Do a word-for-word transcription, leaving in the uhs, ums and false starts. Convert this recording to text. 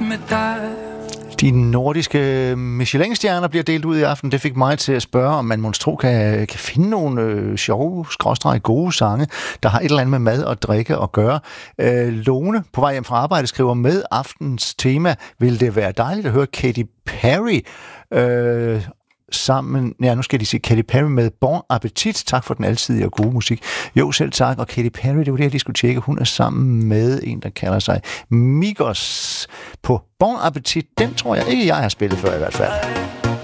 med dig. De nordiske Michelin-stjerner bliver delt ud i aften. Det fik mig til at spørge, om man monstro kan, kan finde nogle øh, sjove, skråstrege gode sange, der har et eller andet med mad og drikke at gøre. Øh, Lone, på vej hjem fra arbejde, skriver med aftens tema, vil det være dejligt at høre Katy Perry øh, sammen, ja, nu skal de sige Katy Perry med Bon Appetit. Tak for den alsidige og gode musik. Jo, selv tak. Og Katy Perry, det var det, jeg lige skulle tjekke. Hun er sammen med en, der kalder sig Migos på Bon Appetit. Den tror jeg ikke, jeg har spillet før i hvert fald.